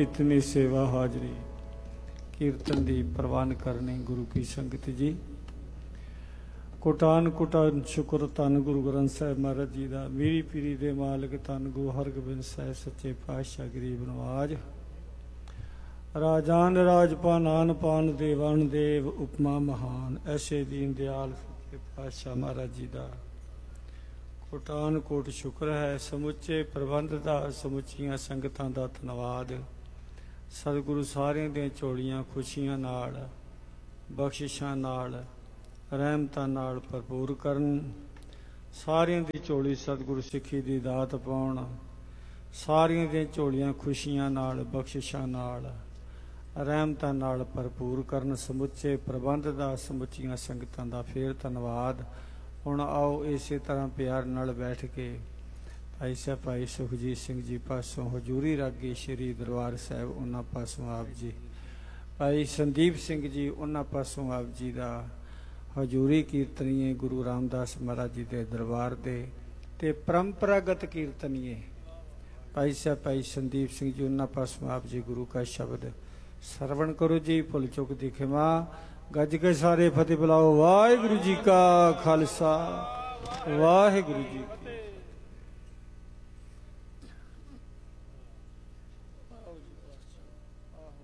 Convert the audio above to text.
इतनी सेवा हाजरी कीर्तन दी प्रवान करनी गुरु की संगत जी। कोटान कोटान शुक्र धन गुरु ग्रंथ साहिब महाराज जी का। मीरी पीरी दे मालिक धन गुरु हरगोबिंद साहिब सच्चे पातशाह गरीब नवाज। राजान राजपान आन पान देवान देव उपमा महान। ऐसे दीन दयाल सच्चे पातशाह महाराज जी का कोटान कोट शुक्र है। समुचे प्रबंध का समुचिया संगतां दा धन्नवाद। सतगुरु सारियां दी झोलियां खुशियां नाल बख्शिशां नाल रहमतां नाल भरपूर करन। सारियां दी झोली सतगुरु सिक्खी दी दात पाउण। सारियां दी झोलियां खुशियां नाल बख्शिशां नाल रहमतां नाल भरपूर करन। समुचे प्रबंध का समुचिया संगतां दा फेर धन्नवाद। हुण आओ इसे तरह प्यार नाल बैठ के भाई साहब भाई सुखजीत सिंह जी पासों हजूरी रागी श्री दरबार साहिब उन्हां पासों आप जी, भाई संदीप सिंह जी उन्हां पासों आप जी का हजूरी कीर्तनीय गुरु रामदास महाराज जी के दरबार दे ते परंपरागत कीर्तनीय भाई साहब भाई संदीप सिंह जी उन्हां पासों आप जी गुरु का शब्द सरवण करो जी। भुल चुक दी खिमा। गज के सारे फतेह बुलाओ। वाहिगुरु जी का खालसा वाहिगुरु जी।